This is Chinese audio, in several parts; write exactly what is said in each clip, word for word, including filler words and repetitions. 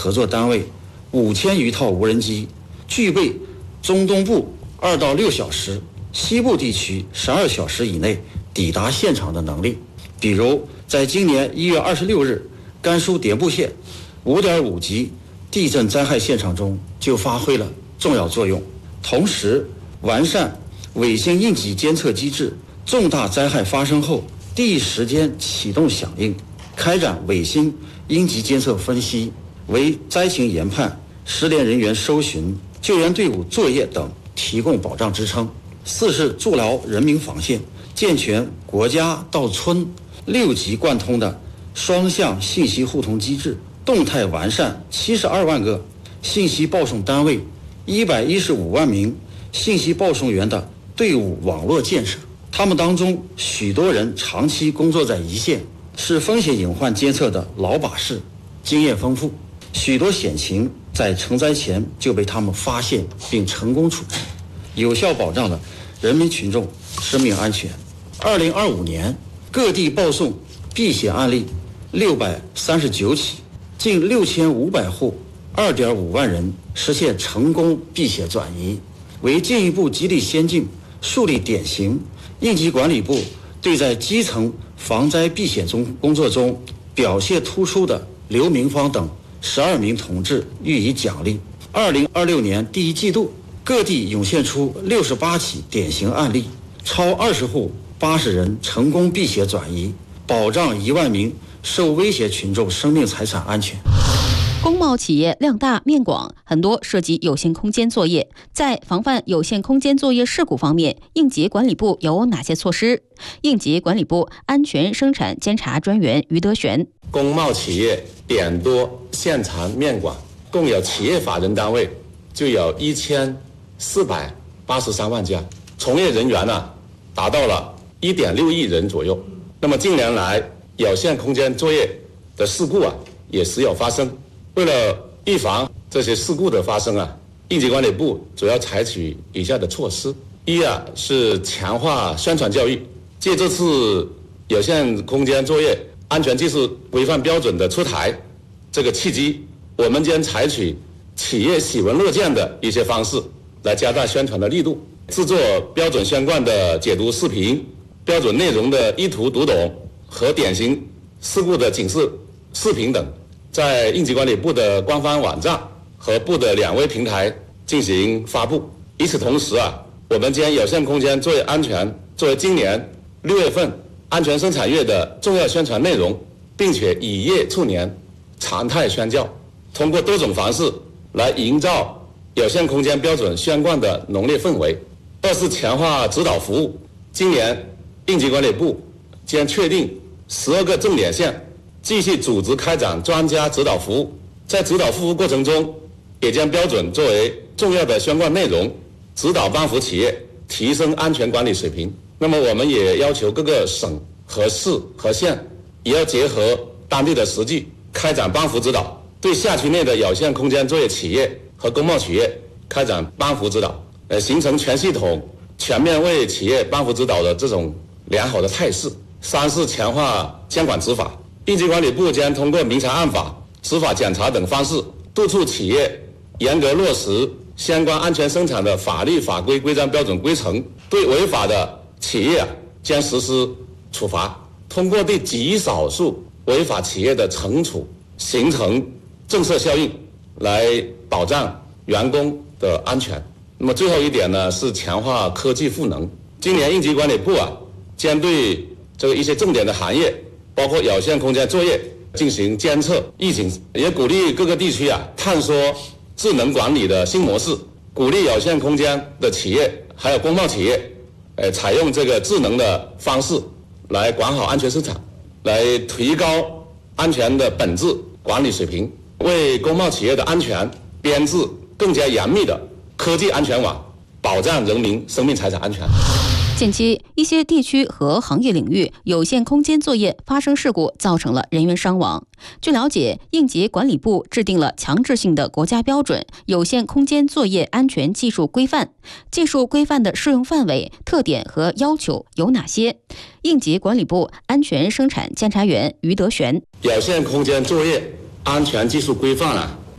合作单位五千余套无人机，具备中东部二到六小时、西部地区十二小时以内抵达现场的能力。比如，在今年一月二十六日，甘肃迭部县五点五级地震灾害现场中就发挥了重要作用。同时，完善卫星应急监测机制，重大灾害发生后第一时间启动响应，开展卫星应急监测分析，为灾情研判、失联人员搜寻、救援队伍作业等提供保障支撑。四是筑牢人民防线，健全国家到村六级贯通的双向信息互通机制，动态完善七十二万个信息报送单位、一百一十五万名信息报送员的队伍网络建设。他们当中许多人长期工作在一线，是风险隐患监测的老把式，经验丰富，许多险情在成灾前就被他们发现并成功处置，有效保障了人民群众生命安全。二零二五年，各地报送避险案例六百三十九起，近六千五百户，二点五万人实现成功避险转移。为进一步激励先进，树立典型，应急管理部对在基层防灾避险中工作中表现突出的刘明芳等十二名同志予以奖励。二零二六年第一季度，各地涌现出六十八起典型案例，超二十户八十人成功避险转移，保障一万名受威胁群众生命财产安全。 工贸企业量大面广，很多涉及有限空间作业。在防范有限空间作业事故方面，应急管理部有哪些措施？应急管理部安全生产监察专员于德全： 工贸企业点多线长面广，共有企业法人单位就有一千四百八十三万家，从业人员呢、啊、达到了一点六亿人左右。那么近年来有限空间作业的事故啊也时有发生。为了预防这些事故的发生啊，应急管理部主要采取以下的措施：一啊是强化宣传教育，借这次有限空间作业安全技术规范标准的出台这个契机，我们将采取企业喜闻乐见的一些方式来加大宣传的力度，制作标准宣贯的解读视频、标准内容的一图读懂和典型事故的警示视频等，在应急管理部的官方网站和部的两微平台进行发布。与此同时啊，我们将有限空间作业安全作为今年六月份安全生产月的重要宣传内容，并且以业促年，常态宣教，通过多种方式来营造有限空间标准宣贯的浓烈氛围。二是强化指导服务，今年应急管理部将确定十二个重点项，继续组织开展专家指导服务，在指导服务过程中，也将标准作为重要的宣贯内容，指导帮扶企业提升安全管理水平。那么我们也要求各个省和市和县也要结合当地的实际，开展帮扶指导，对辖区内的有限空间作业企业和工贸企业开展帮扶指导，呃，形成全系统全面为企业帮扶指导的这种良好的态势。三是强化监管执法，应急管理部将通过明察暗访、执法检查等方式，督促企业严格落实相关安全生产的法律法规、规章、标准、规程，对违法的企业啊将实施处罚，通过对极少数违法企业的惩处，形成震慑效应，来保障员工的安全。那么最后一点呢，是强化科技赋能。今年应急管理部啊将对这个一些重点的行业，包括有限空间作业进行监测预警，也鼓励各个地区啊探索智能管理的新模式，鼓励有限空间的企业还有工贸企业，呃，采用这个智能的方式来管好安全生产，来提高安全的本质管理水平，为工贸企业的安全编制更加严密的科技安全网，保障人民生命财产安全。 近期，一些地区和行业领域有限空间作业发生事故，造成了人员伤亡。据了解，应急管理部制定了强制性的国家标准《有限空间作业安全技术规范》，技术规范的适用范围、特点和要求有哪些？应急管理部安全生产监察员于德璇： 有限空间作业安全技术规范啊，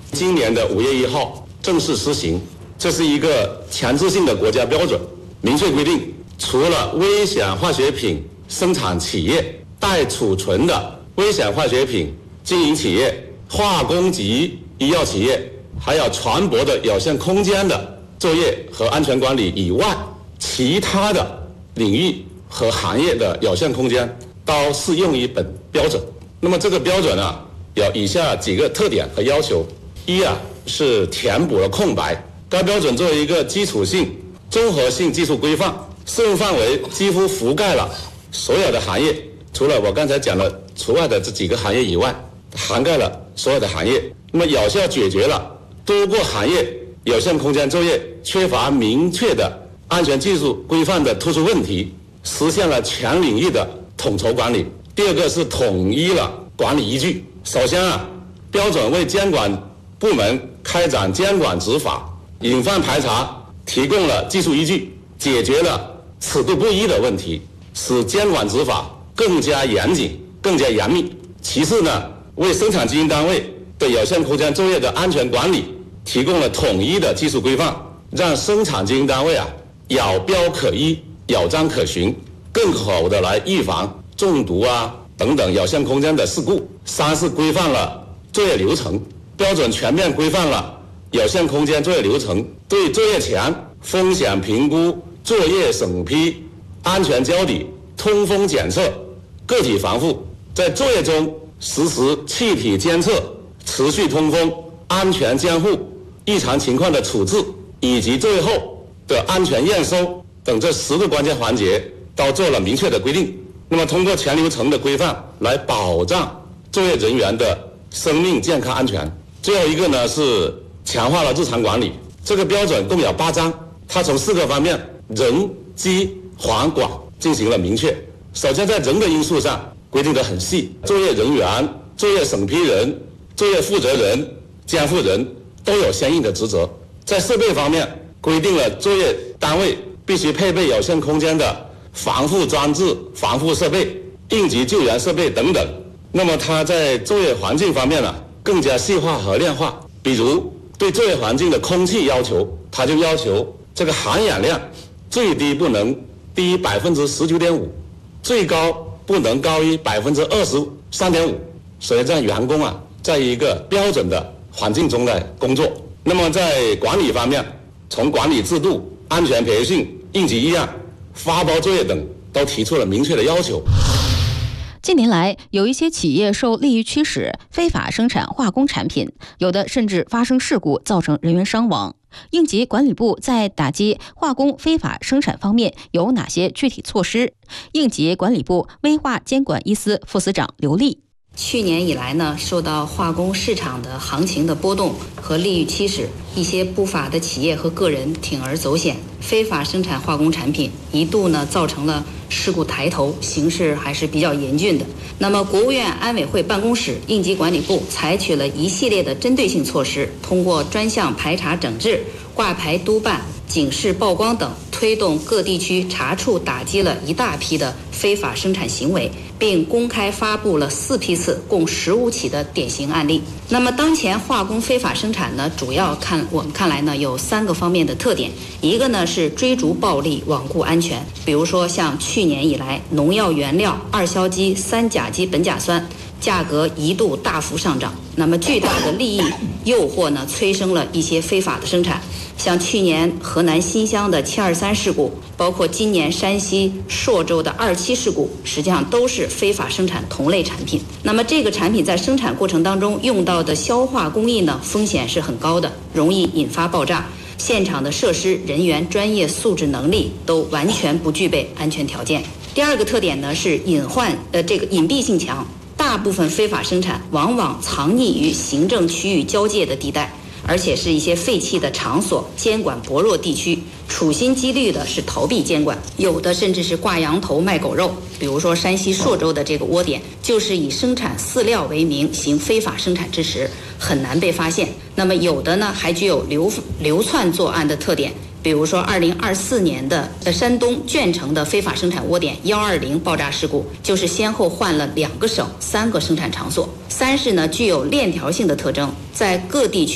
今年的五月一号正式施行。这是一个强制性的国家标准，明确规定，除了危险化学品生产企业、待储存的危险化学品经营企业、化工级医药企业，还有船舶的有限空间的作业和安全管理以外，其他的领域和行业的有限空间都适用于本标准。那么这个标准啊，有以下几个特点和要求：一啊，是填补了空白。该标准作为一个基础性、综合性技术规范，适用范围几乎覆盖了所有的行业，除了我刚才讲的除外的这几个行业以外，涵盖了所有的行业。那么有效解决了多个行业有限空间作业缺乏明确的安全技术规范的突出问题，实现了全领域的统筹管理。第二个是统一了管理依据。首先啊，标准为监管部门开展监管执法、隐患排查提供了技术依据，解决了尺度不一的问题，使监管执法更加严谨、更加严密。其次呢，为生产经营单位对有限空间作业的安全管理提供了统一的技术规范，让生产经营单位啊有标可依、有章可循，更好的来预防中毒啊等等有限空间的事故。三是规范了作业流程，标准全面规范了有限空间作业流程，对作业前风险评估、作业审批、安全交底、通风检测、个体防护，在作业中实施气体监测、持续通风、安全监护、异常情况的处置以及作业后的安全验收等这十个关键环节都做了明确的规定。那么通过全流程的规范来保障作业人员的生命健康安全。最后一个呢是强化了日常管理。这个标准共有八章，它从四个方面人、机、环、广进行了明确。首先在人的因素上规定得很细，作业人员、作业审批人、作业负责人、监护人都有相应的职责。在设备方面规定了作业单位必须配备有限空间的防护装置、防护设备、应急救援设备等等。那么它在作业环境方面呢更加细化和量化，比如对作业环境的空气要求，它就要求这个含氧量最低不能低于百分之十九点五，最高不能高于百分之二十三点五，所以让员工啊在一个标准的环境中来工作。那么在管理方面，从管理制度、安全培训、应急预案、发包作业等都提出了明确的要求。 近年来，有一些企业受利益驱使，非法生产化工产品，有的甚至发生事故，造成人员伤亡。应急管理部在打击化工非法生产方面有哪些具体措施？应急管理部危化监管一司副司长刘丽。 去年以来呢，受到化工市场的行情的波动和利益驱使，一些不法的企业和个人铤而走险，非法生产化工产品，一度呢造成了事故抬头，形势还是比较严峻的。那么，国务院安委会办公室、应急管理部采取了一系列的针对性措施，通过专项排查整治、挂牌督办、警示曝光等，推动各地区查处打击了一大批的非法生产行为，并公开发布了四批次，共十五起的典型案例。那么，当前化工非法生产呢，主要看我们看来呢，有三个方面的特点。一个呢是追逐暴利、罔顾安全，比如说像去年以来，农药原料二硝基三甲基苯甲酸价格一度大幅上涨，那么巨大的利益诱惑呢，催生了一些非法的生产。像去年河南新乡的七二三事故，包括今年山西朔州的二七事故，实际上都是非法生产同类产品。那么这个产品在生产过程当中用到的消化工艺呢，风险是很高的，容易引发爆炸。现场的设施、人员专业素质能力都完全不具备安全条件。第二个特点呢是隐患，呃，这个隐蔽性强，大部分非法生产往往藏匿于行政区域交界的地带，而且是一些废弃的场所、监管薄弱地区，处心积虑的是逃避监管，有的甚至是挂羊头卖狗肉。比如说山西朔州的这个窝点，就是以生产饲料为名行非法生产之时，很难被发现。那么有的呢，还具有流流窜作案的特点。比如说，二零二四年的山东卷城的非法生产窝点幺二零爆炸事故，就是先后换了两个省、三个生产场所。三是呢，具有链条性的特征，在各地区